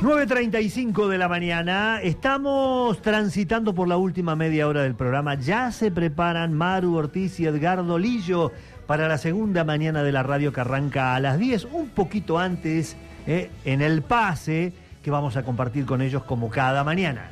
9:35 de la mañana, estamos transitando por la última media hora del programa. Ya se preparan Maru Ortiz y Edgardo Lillo para la segunda mañana de la radio que arranca a las 10, un poquito antes, en el pase que vamos a compartir con ellos como cada mañana.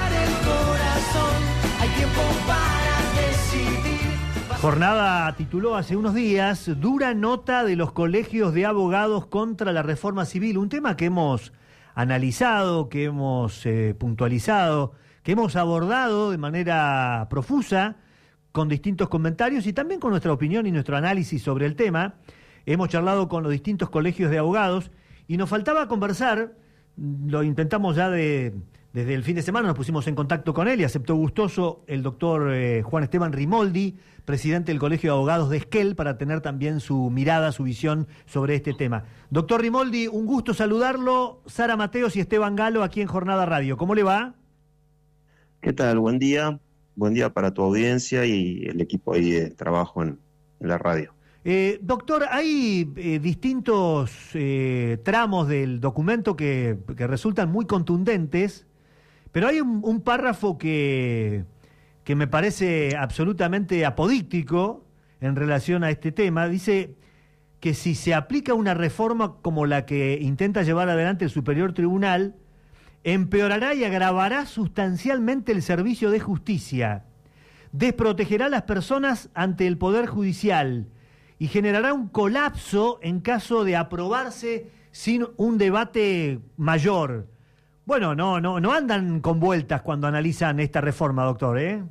Jornada tituló hace unos días: dura nota de los colegios de abogados contra la reforma civil, un tema que hemos analizado, que hemos puntualizado, que hemos abordado de manera profusa, con distintos comentarios y también con nuestra opinión y nuestro análisis sobre el tema. Hemos charlado con los distintos colegios de abogados y nos faltaba conversar, lo intentamos ya desde el fin de semana, nos pusimos en contacto con él y aceptó gustoso el doctor Juan Esteban Rimoldi, presidente del Colegio de Abogados de Esquel, para tener también su mirada, su visión sobre este tema. Doctor Rimoldi, un gusto saludarlo. Sara Mateos y Esteban Galo aquí en Jornada Radio. ¿Cómo le va? ¿Qué tal? Buen día para tu audiencia y el equipo ahí de trabajo en la radio. Doctor, hay distintos tramos del documento que resultan muy contundentes, pero hay un párrafo que me parece absolutamente apodíctico en relación a este tema. Dice que si se aplica una reforma como la que intenta llevar adelante el Superior Tribunal, empeorará y agravará sustancialmente el servicio de justicia, desprotegerá a las personas ante el Poder Judicial y generará un colapso en caso de aprobarse sin un debate mayor. Bueno, no andan con vueltas cuando analizan esta reforma, doctor, ¿eh?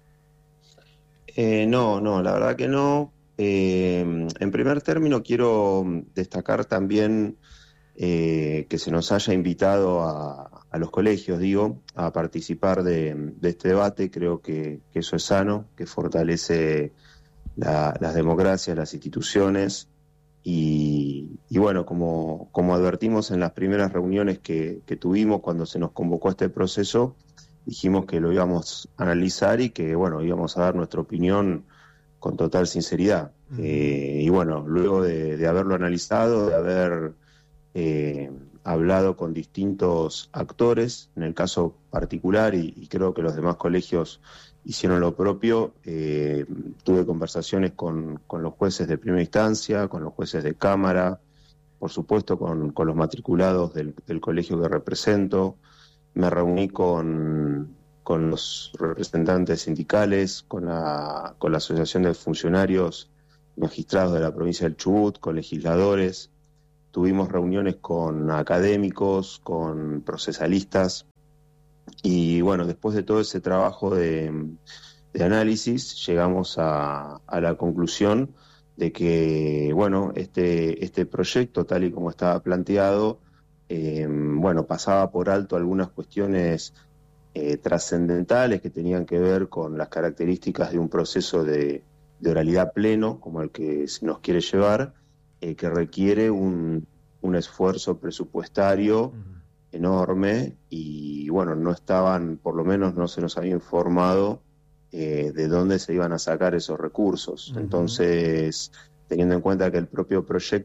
No, la verdad que no. En primer término quiero destacar también que se nos haya invitado a los colegios, a participar de este debate. Creo que eso es sano, que fortalece las democracias, las instituciones y bueno, como advertimos en las primeras reuniones que tuvimos cuando se nos convocó a este proceso, dijimos que lo íbamos a analizar y que bueno, íbamos a dar nuestra opinión con total sinceridad. Y bueno, luego de haberlo analizado, de haber hablado con distintos actores, en el caso particular, y creo que los demás colegios hicieron lo propio, tuve conversaciones con los jueces de primera instancia, con los jueces de cámara, por supuesto con los matriculados del colegio que represento. Me reuní con los representantes sindicales, con la Asociación de Funcionarios Magistrados de la provincia del Chubut, con legisladores. Tuvimos reuniones con académicos, con procesalistas. Y bueno, después de todo ese trabajo de análisis, llegamos a la conclusión de que, bueno, este proyecto, tal y como estaba planteado, pasaba por alto algunas cuestiones trascendentales que tenían que ver con las características de un proceso de oralidad pleno, como el que se nos quiere llevar, que requiere un esfuerzo presupuestario enorme y bueno, por lo menos no se nos había informado de dónde se iban a sacar esos recursos. Entonces, teniendo en cuenta que el propio proyecto